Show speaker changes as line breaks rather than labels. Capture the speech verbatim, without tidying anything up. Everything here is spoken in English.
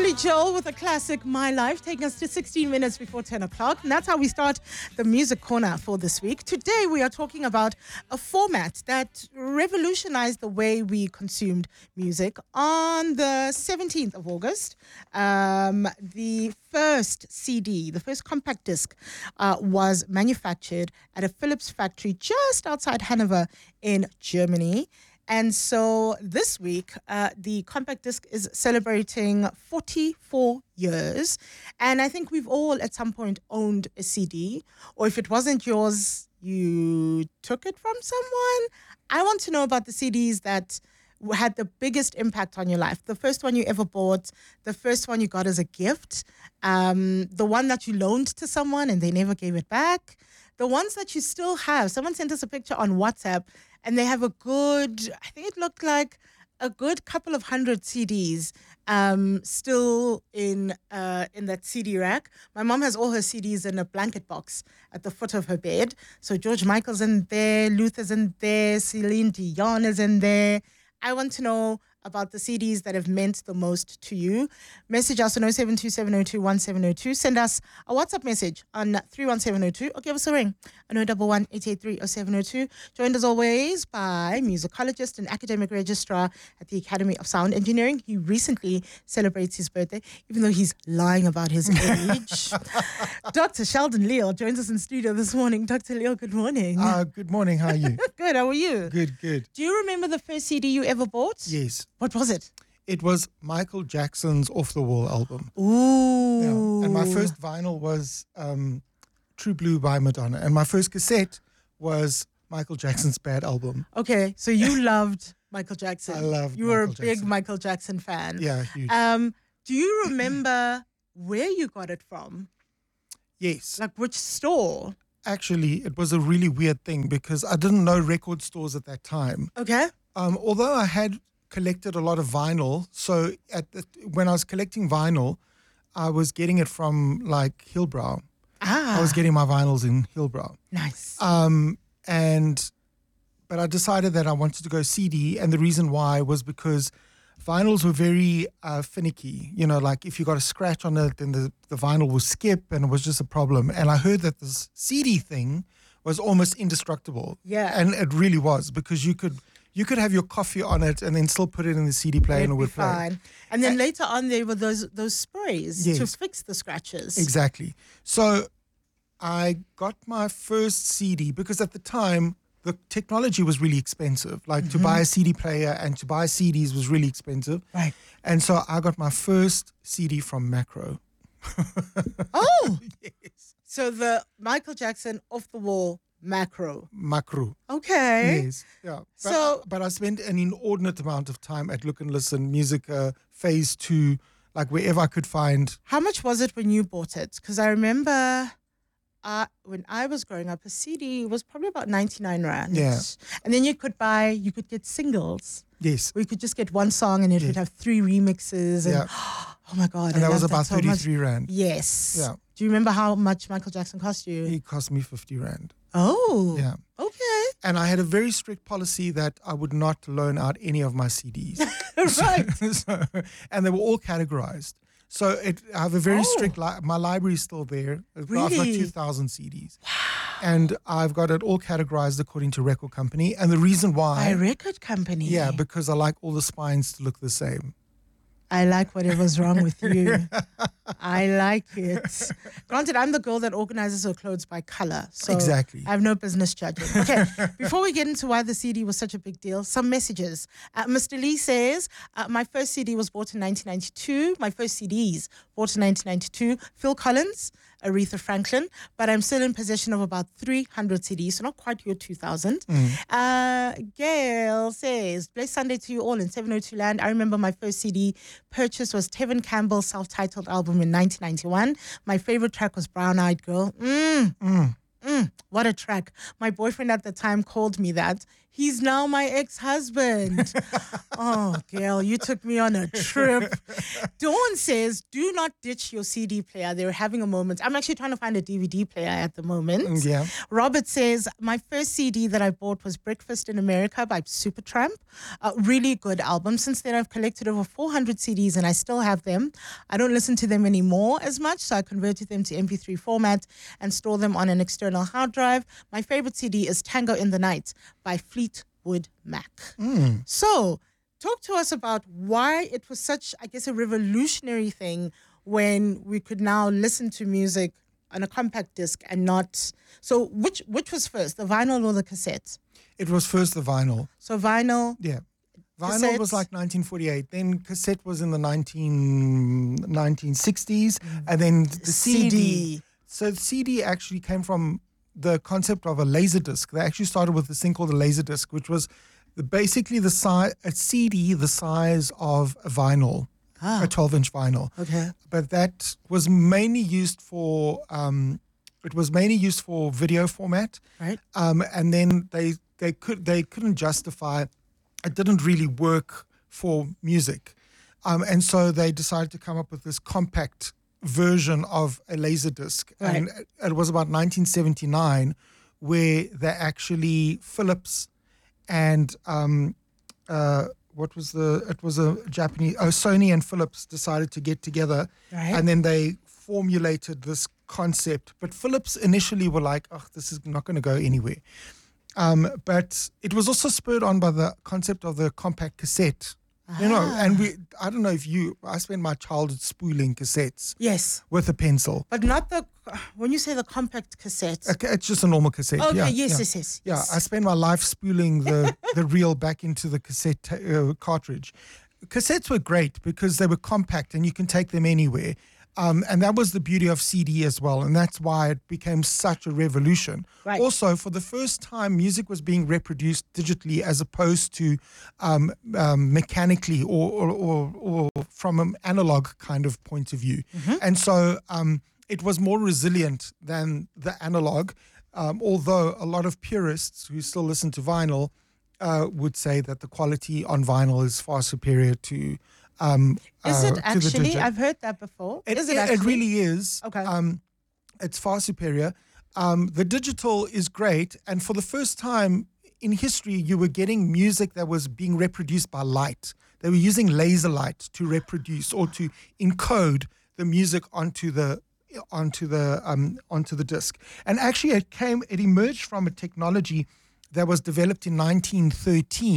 Billy Joel with a classic, My Life, taking us to sixteen minutes before ten o'clock. And that's how we start the Music Corner for this week. Today, we are talking about a format that revolutionized the way we consumed music. On the seventeenth of August, um, the first C D, the first compact disc, uh, was manufactured at a Philips factory just outside Hanover in Germany. And so this week, uh, the compact disc is celebrating forty-four years. And I think we've all at some point owned a C D. Or if it wasn't yours, you took it from someone. I want to know about the C Ds that had the biggest impact on your life. The first one you ever bought, the first one you got as a gift, um, the one that you loaned to someone and they never gave it back, the ones that you still have. Someone sent us a picture on WhatsApp and they have a good, I think it looked like a good couple of hundred C Ds um, still in uh, in that C D rack. My mom has all her C Ds in a blanket box at the foot of her bed. So George Michael's in there, Luther's in there, Celine Dion is in there. I want to know about the C Ds that have meant the most to you. Message us on oh seven two seven oh two one seven oh two. Send us a WhatsApp message on three one seven oh two or give us a ring on oh one one, eight eight three, oh seven oh two. Joined as always by musicologist and academic registrar at the Academy of Sound Engineering. He recently celebrates his birthday, even though he's lying about his age. Doctor Sheldon Leal joins us in studio this morning. Doctor Leal, good morning.
Uh, good morning. How are you?
Good. How are you?
Good, good.
Do you remember the first C D you ever bought?
Yes.
What was it?
It was Michael Jackson's Off the Wall album.
Ooh.
Yeah. And my first vinyl was um, True Blue by Madonna. And my first cassette was Michael Jackson's Bad Album.
Okay, so you loved Michael Jackson.
I loved
You were
Michael
a big
Jackson.
Michael Jackson fan.
Yeah, huge.
Um, do you remember where you got it from?
Yes.
Like which store?
Actually, it was a really weird thing because I didn't know record stores at that time.
Okay.
Um, although I had collected a lot of vinyl, so at the, when I was collecting vinyl, I was getting it from like Hillbrow.
Ah.
I was getting my vinyls in Hillbrow.
Nice.
Um, and but I decided that I wanted to go C D, and the reason why was because vinyls were very uh, finicky. You know, like if you got a scratch on it, then the, the vinyl will skip, and it was just a problem. And I heard that this C D thing was almost indestructible.
Yeah.
And it really was, because you could you could have your coffee on it and then still put it in the C D player and it
It'd be
would play.
fine. And then
And-
later on, there were those those sprays to
Yes.
fix the scratches.
Exactly. So I got my first C D because at the time the technology was really expensive. Like
Mm-hmm.
to buy a C D player and to buy C Ds was really expensive.
Right.
And so I got my first C D from Macro.
Oh,
Yes.
so the Michael Jackson Off the Wall macro.
Macro.
Okay.
Yes. Yeah. But,
So-
but I spent an inordinate amount of time at Look and Listen, Music uh, Phase two, like wherever I could find.
How much was it when you bought it? Because I remember uh, when I was growing up, a C D was probably about ninety-nine rand.
Yeah.
And then you could buy, you could get singles.
Yes.
Where you could just get one song and it
Yes.
would have three remixes. And,
Yeah.
oh my God.
And
I
that was
loved
about
so much.
thirty-three rand.
Yes.
Yeah.
Do you remember how much Michael Jackson cost you?
It cost me fifty rand.
Oh.
Yeah.
Okay.
And I had a very strict policy that I would not loan out any of my C Ds.
Right.
So, and they were all categorized. So it, I have a very
Oh.
strict, li- my library is still there. I've got, I've got
Really?
two thousand C Ds. Wow. And I've got it all categorized according to record company. And the reason why,
By record company.
yeah, because I like all the spines to look the same.
I like whatever's wrong with you. I like it. Granted, I'm the girl that organizes her clothes by color. So
Exactly.
I have no business judging. Okay, before we get into why the C D was such a big deal, some messages. Uh, Mister Lee says, uh, my first C D was bought in nineteen ninety-two. My first C Ds bought in nineteen ninety-two. Phil Collins, Aretha Franklin, but I'm still in possession of about three hundred C Ds, so not quite your two thousand. Uh, Gail says, blessed Sunday to you all in seven oh two land. I remember my first C D purchase was Tevin Campbell's self-titled album in nineteen ninety-one. My favorite track was Brown Eyed Girl. Mm. Mm, what a track. My boyfriend at the time called me that. He's now my ex-husband. Oh, girl, you took me on a trip. Dawn says, do not ditch your C D player. They're having a moment. I'm actually trying to find a D V D player at the moment.
Yeah.
Robert says, my first C D that I bought was Breakfast in America by Supertramp. A really good album. Since then, I've collected over four hundred C Ds and I still have them. I don't listen to them anymore as much, so I converted them to M P three format and store them on an external hard drive. My favorite C D is Tango in the Night by Fleetwood Mac.
Mm.
So, talk to us about why it was such, I guess, a revolutionary thing when we could now listen to music on a compact disc and not... So, which which was first, the vinyl or the cassette?
It was first the vinyl.
So, vinyl...
Yeah. Vinyl was
cassettes.
like nineteen forty-eight. Then cassette was in the nineteen, nineteen sixties. And then the C D.
C D.
So the C D actually came from the concept of a laser disc. They actually started with this thing called a laser disc, which was the, basically the size, a C D the size of a vinyl,
Ah.
a twelve-inch vinyl.
Okay.
But that was mainly used for um, it was mainly used for video format.
Right.
Um, and then they they could they couldn't justify. It didn't really work for music, um, and so they decided to come up with this compact version of a laserdisc.
Right.
And it was about nineteen seventy-nine where they actually Philips and um, uh, what was the it was a Japanese oh, Sony and Philips decided to get together,
Right.
and then they formulated this concept. But Philips initially were like, "Oh, this is not going to go anywhere." Um, but it was also spurred on by the concept of the compact cassette. You know,
Ah.
and we, I don't know if you, I spent my childhood spooling cassettes
Yes.
with a pencil.
But not the... When you say the compact cassette...
Okay, it's just a normal cassette.
Okay,
yeah,
yes,
yeah.
yes, yes.
Yeah,
yes.
I spent my life spooling the, the reel back into the cassette ta- uh, cartridge. Cassettes were great because they were compact and you can take them anywhere. Um, and that was the beauty of C D as well. And that's why it became such a revolution.
Right.
Also, for the first time, music was being reproduced digitally as opposed to um, um, mechanically or, or, or, or from an analog kind of point of view.
Mm-hmm.
And so um, it was more resilient than the analog, um, although a lot of purists who still listen to vinyl uh, would say that the quality on vinyl is far superior to um,
Is
uh,
it
to the
actually?
digit.
I've heard that before.
It,
is it
it,
actually?
it really is.
Okay.
Um, it's far superior. Um, the digital is great. And for the first time in history, you were getting music that was being reproduced by light. They were using laser light to reproduce or to encode the music onto the onto the um, onto the disc. And actually, it came. It emerged from a technology that was developed in nineteen thirteen.